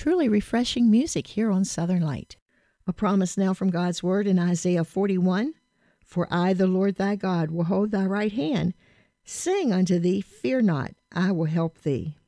truly refreshing music here on Southern Light. A promise now from God's Word in Isaiah 41. For I, the Lord thy God, will hold thy right hand. Sing unto thee, fear not, I will help thee.